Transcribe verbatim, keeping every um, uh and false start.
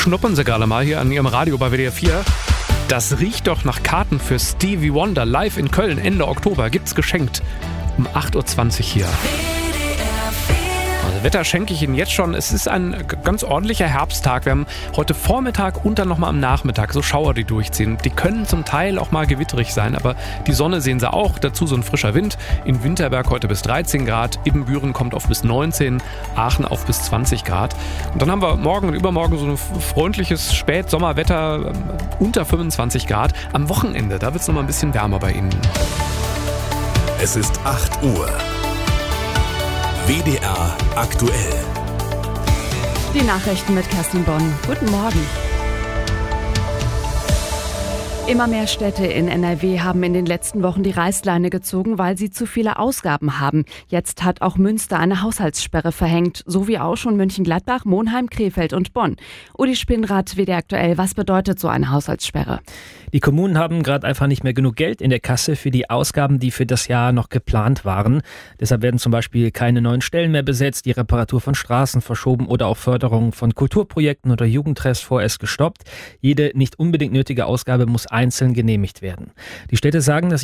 schnuppern Sie gerade mal hier an Ihrem Radio bei W D R vier. Das riecht doch nach Karten für Stevie Wonder live in Köln Ende Oktober. Gibt's geschenkt um acht Uhr zwanzig hier. Also Wetter schenke ich Ihnen jetzt schon. Es ist ein ganz ordentlicher Herbsttag. Wir haben heute Vormittag und dann nochmal am Nachmittag so Schauer, die durchziehen. Die können zum Teil auch mal gewitterig sein, aber die Sonne sehen Sie auch. Dazu so ein frischer Wind. In Winterberg heute bis dreizehn Grad. Ibbenbüren kommt auf bis neunzehn. Aachen auf bis zwanzig Grad. Und dann haben wir morgen und übermorgen so ein freundliches Spätsommerwetter unter fünfundzwanzig Grad. Am Wochenende, da wird es nochmal ein bisschen wärmer bei Ihnen. Es ist acht Uhr. W D R aktuell. Die Nachrichten mit Kerstin Bonn. Guten Morgen. Immer mehr Städte in N R W haben in den letzten Wochen die Reißleine gezogen, weil sie zu viele Ausgaben haben. Jetzt hat auch Münster eine Haushaltssperre verhängt, so wie auch schon Mönchengladbach, Monheim, Krefeld und Bonn. Uli Spinnrad, W D R aktuell, was bedeutet so eine Haushaltssperre? Die Kommunen haben gerade einfach nicht mehr genug Geld in der Kasse für die Ausgaben, die für das Jahr noch geplant waren. Deshalb werden zum Beispiel keine neuen Stellen mehr besetzt, die Reparatur von Straßen verschoben oder auch Förderung von Kulturprojekten oder Jugendtreffs vorerst gestoppt. Jede nicht unbedingt nötige Ausgabe muss einzeln genehmigt werden. Die Städte sagen, dass